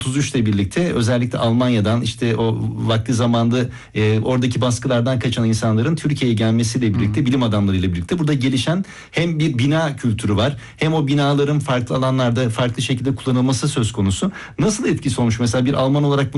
33 ile birlikte özellikle Almanya'dan işte o vakti zamanda oradaki baskılardan kaçan insanların Türkiye'ye gelmesiyle birlikte bilim adamlarıyla birlikte burada gelişen hem bir bina kültürü var, hem o binaların farklı alanlarda farklı şekilde kullanılması söz konusu. Nasıl etkisi olmuş mesela bir Alman olarak bunu